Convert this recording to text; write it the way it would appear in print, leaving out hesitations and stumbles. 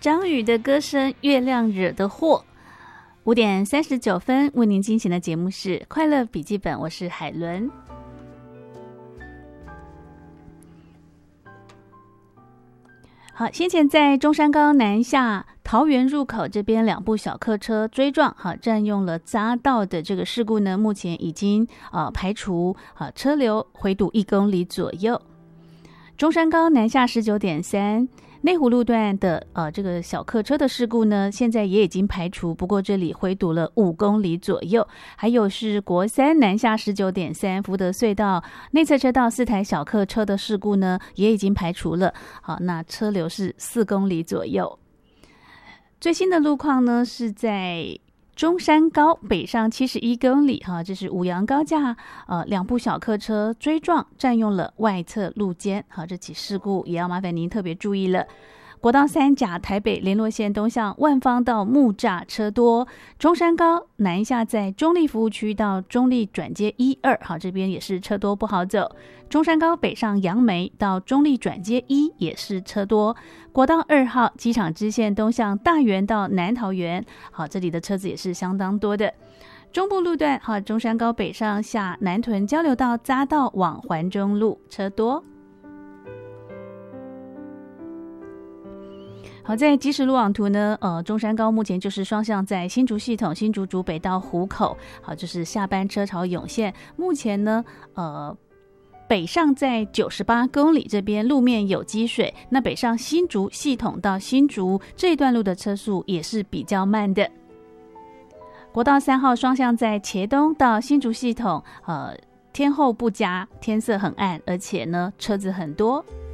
张宇的歌声，月亮惹的祸。5:39为您进行的节目是快乐笔记本，我是海伦。好，先前在中山高南下桃园入口这边2部小客车追撞，占用了匝道的这个事故呢，目前已经排除车流回堵1公里左右。中山高南下19.3内湖路段的这个小客车的事故呢，现在也已经排除，不过这里回堵了5公里左右。还有是国三南下19.3福德隧道内侧车道4台小客车的事故呢，也已经排除了。好，那车流是4公里左右。最新的路况呢，是在中山高北上71公里，这是五杨高架2部小客车追撞，占用了外侧路肩。好，这起事故也要麻烦您特别注意了。国道3甲台北联络线东向万芳到木栅车多，中山高南下在中立服务区到中立转接1、2，好，这边也是车多不好走。中山高北上杨梅到中立转接1也是车多。国道2号机场支线东向大园到南桃园，好，这里的车子也是相当多的。中部路段，好，中山高北上下南屯交流道匝道往环中路车多。好，在即时路网图呢，中山高目前就是双向在新竹系统，新竹竹北到湖口，好，就是下班车潮涌现。目前呢，北上在98公里这边路面有积水，那北上新竹系统到新竹这一段路的车速也是比较慢的。国道3号双向在茄东到新竹系统，天候不佳，天色很暗，而且呢车子很多。